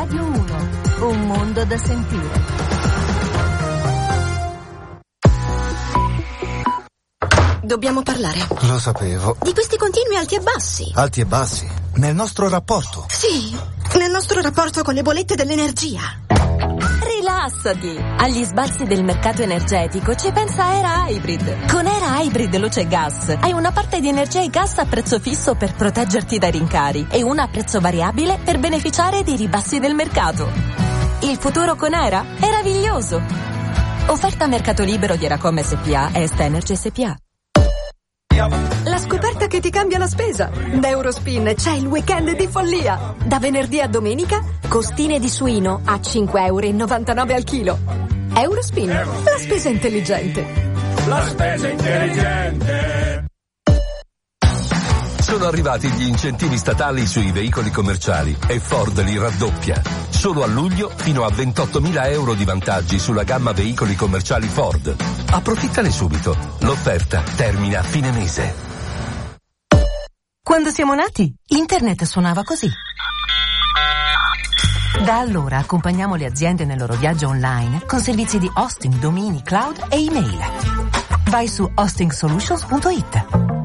Radio 1, un mondo da sentire. Dobbiamo parlare. Lo sapevo. Di questi continui alti e bassi. Alti e bassi? Nel nostro rapporto? Sì, nel nostro rapporto con le bollette dell'energia. Rilassati! Agli sbalzi del mercato energetico ci pensa Era Hybrid. Con Era Hybrid Luce Gas hai una parte di energia e gas a prezzo fisso per proteggerti dai rincari e una a prezzo variabile per beneficiare dei ribassi del mercato. Il futuro con Era è meraviglioso. Offerta a mercato libero di Eracom SPA e Est Energy SPA. La scoperta che ti cambia la spesa. Da Eurospin c'è il weekend di follia. Da venerdì a domenica, costine di suino a 5,99 euro al chilo. Eurospin, la spesa intelligente. La spesa intelligente. Sono arrivati gli incentivi statali sui veicoli commerciali e Ford li raddoppia. Solo a luglio fino a 28.000 euro di vantaggi sulla gamma veicoli commerciali Ford. Approfittane subito. L'offerta termina a fine mese. Quando siamo nati, internet suonava così. Da allora accompagniamo le aziende nel loro viaggio online con servizi di hosting, domini, cloud e email. Vai su hostingsolutions.it.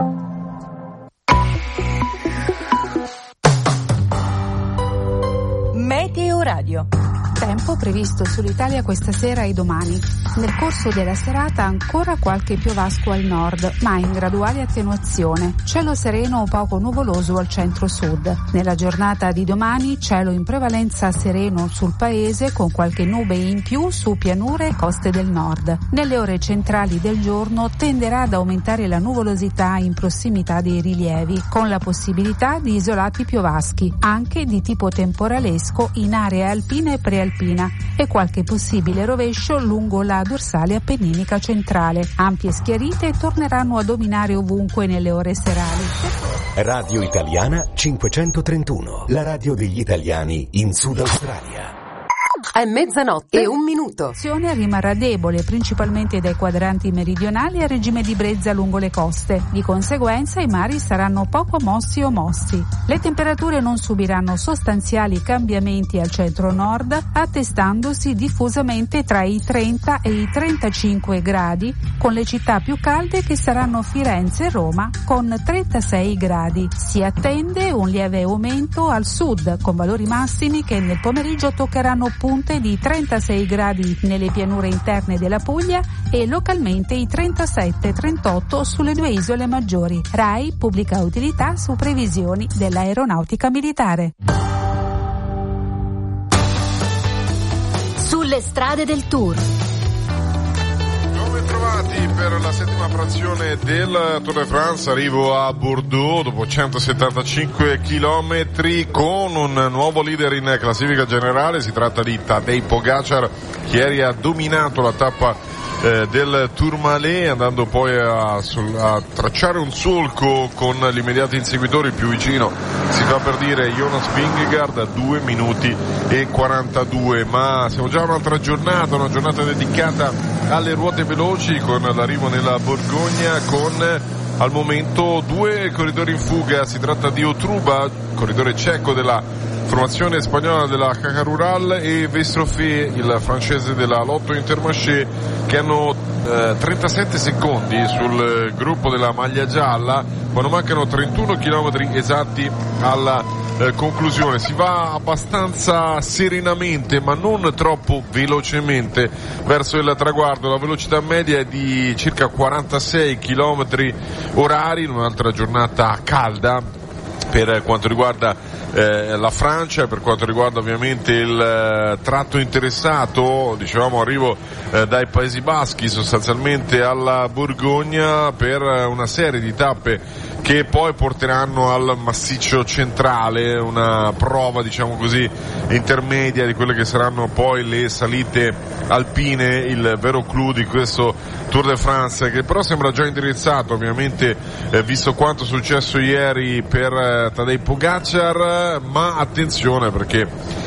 Meteo Radio. Tempo previsto sull'Italia questa sera e domani. Nel corso della serata ancora qualche piovasco al nord, ma in graduale attenuazione. Cielo sereno o poco nuvoloso al centro-sud. Nella giornata di domani cielo in prevalenza sereno sul paese con qualche nube in più su pianure e coste del nord. Nelle ore centrali del giorno tenderà ad aumentare la nuvolosità in prossimità dei rilievi, con la possibilità di isolati piovaschi, anche di tipo temporalesco in aree alpine e prealpine, e qualche possibile rovescio lungo la dorsale appenninica centrale. Ampie schiarite torneranno a dominare ovunque nelle ore serali. Radio Italiana 531, la radio degli italiani in Sud Australia. È mezzanotte e 1 minuto. L'azione rimarrà debole principalmente dai quadranti meridionali a regime di brezza lungo le coste. Di conseguenza i mari saranno poco mossi o mossi. Le temperature non subiranno sostanziali cambiamenti al centro-nord, attestandosi diffusamente tra i 30 e i 35 gradi, con le città più calde che saranno Firenze e Roma con 36 gradi. Si attende un lieve aumento al sud, con valori massimi che nel pomeriggio toccheranno punte di 36 gradi nelle pianure interne della Puglia e localmente i 37-38 sulle 2 isole maggiori. RAI pubblica utilità su previsioni dell'aeronautica militare. Sulle strade del Tour. Per la settima frazione del Tour de France, arrivo a Bordeaux dopo 175 chilometri con un nuovo leader in classifica generale. Si tratta di Tadej Pogačar, che ieri ha dominato la tappa del Tourmalet, andando poi a tracciare un solco con gli immediati inseguitori. Più vicino si fa per dire Jonas Vingegaard a 2 minuti e 42. Ma siamo già un'altra giornata, una giornata dedicata alle ruote veloci, con l'arrivo nella Borgogna con al momento 2 corridori in fuga. Si tratta di Otruba, corridore ceco della formazione spagnola della Caja Rural, e Vestrofé, il francese della Lotto Intermarché, che hanno 37 secondi sul gruppo della maglia gialla quando mancano 31 chilometri esatti alla conclusione. Si va abbastanza serenamente ma non troppo velocemente verso il traguardo. La velocità media è di circa 46 chilometri orari in un'altra giornata calda per quanto riguarda la Francia. Per quanto riguarda ovviamente il tratto interessato, dicevamo arrivo dai Paesi Baschi sostanzialmente alla Borgogna per una serie di tappe che poi porteranno al massiccio centrale, una prova diciamo così intermedia di quelle che saranno poi le salite alpine, il vero clou di questo Tour de France, che però sembra già indirizzato ovviamente visto quanto è successo ieri per Tadej Pogačar. Ma attenzione, perché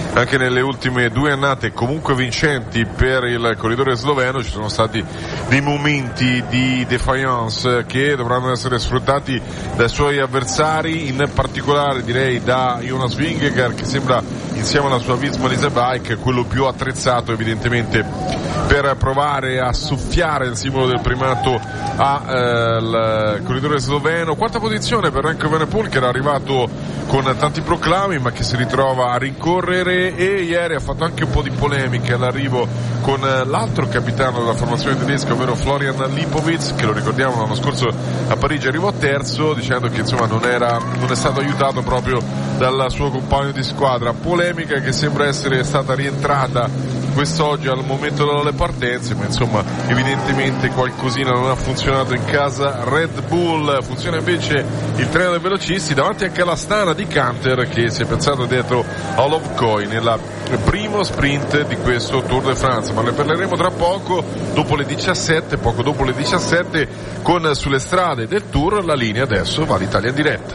anche nelle ultime 2 annate comunque vincenti per il corridore sloveno. Ci sono stati dei momenti di defiance che dovranno essere sfruttati dai suoi avversari, in particolare direi da Jonas Vingegaard, che sembra insieme alla sua Visma Bike quello più attrezzato evidentemente per provare a soffiare il simbolo del primato al corridore sloveno. Quarta posizione per Remco Evenepoel, che era arrivato con tanti proclami ma che si ritrova a rincorrere, e ieri ha fatto anche un po' di polemiche all'arrivo con l'altro capitano della formazione tedesca, ovvero Florian Lipovic, che lo ricordiamo l'anno scorso a Parigi arrivò terzo, dicendo che insomma non è stato aiutato proprio dal suo compagno di squadra. Polemica che sembra essere stata rientrata quest'oggi al momento delle partenze, ma insomma evidentemente qualcosina non ha funzionato in casa Red Bull. Funziona invece il treno dei velocisti davanti anche alla Astana di Canter, che si è piazzato dietro a Olovkoi nel primo sprint di questo Tour de France, ma ne parleremo tra poco, dopo le 17, poco dopo le 17, con Sulle strade del Tour. La linea adesso va all'Italia in diretta.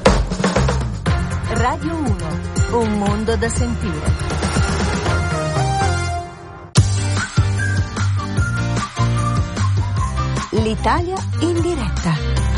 Radio 1, un mondo da sentire. L'Italia in diretta.